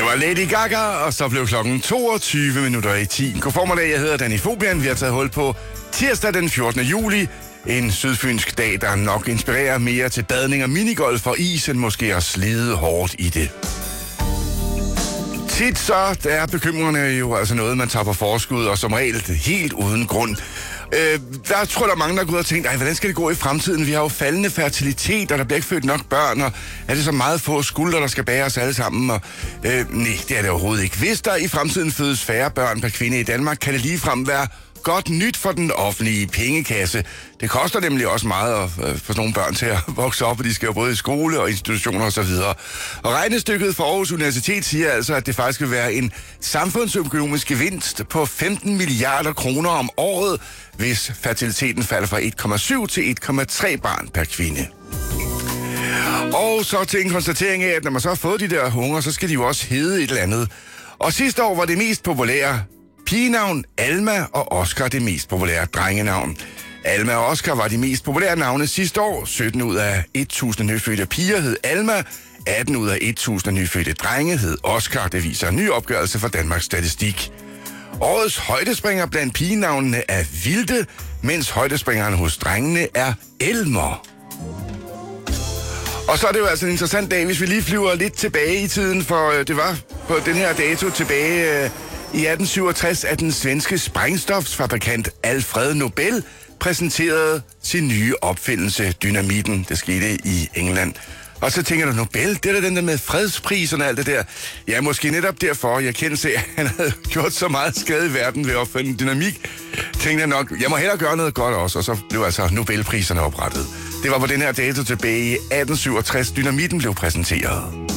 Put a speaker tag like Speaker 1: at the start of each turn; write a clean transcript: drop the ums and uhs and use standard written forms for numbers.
Speaker 1: var Lady Gaga, og så blev klokken 22 minutter i 10. God formiddag, jeg hedder Danny Fobian. Vi har taget hul på tirsdag den 14. juli. En sydfynsk dag, der nok inspirerer mere til badning og minigolf og is, end måske at slide hårdt i det. Tit så er bekymrende jo altså noget, man tager på forskud, og som regel helt uden grund. Der tror der er mange, der går ud og tænker, hvordan skal det gå i fremtiden? Vi har jo faldende fertilitet, og der bliver ikke født nok børn, og er det så meget få skuldre, der skal bære os alle sammen? Og, nej, det er det overhovedet ikke. Hvis der i fremtiden fødes færre børn per kvinde i Danmark, kan det ligefrem være godt nyt for den offentlige pengekasse. Det koster nemlig også meget at få sådan nogle børn til at vokse op, og de skal jo både i skole og institutioner osv. Og regnestykket for Aarhus Universitet siger altså, at det faktisk vil være en samfundsøkonomisk gevinst på 15 milliarder kroner om året, hvis fertiliteten falder fra 1,7 til 1,3 barn per kvinde. Og så til en konstatering af, at når man så har fået de der unger, så skal de jo også hedde et eller andet. Og sidste år var det mest populære pigenavn Alma, og Oscar det mest populære drengenavn. Alma og Oscar var de mest populære navne sidste år. 17 ud af 1000 nyfødte piger hed Alma, 18 ud af 1000 nyfødte drenge hed Oscar. Det viser en ny opgørelse fra Danmarks Statistik. Årets højdespringer blandt pigenavnene er Vilde, mens højdespringeren hos drengene er Elmer. Og så er det jo altså en interessant dag, hvis vi lige flyver lidt tilbage i tiden, for det var på den her dato tilbage i 1867, at den svenske sprængstofsfabrikant Alfred Nobel præsenterede sin nye opfindelse, dynamitten. Det skete i England. Og så tænker du, Nobel, det er da den der med fredspriserne og alt det der. Ja, måske netop derfor, jeg kendte sig, at han havde gjort så meget skade i verden ved at opfinde dynamik. Tænkte jeg nok, jeg må hellere gøre noget godt også, og så blev altså Nobelpriserne oprettet. Det var på den her dato tilbage i 1867, dynamitten blev præsenteret.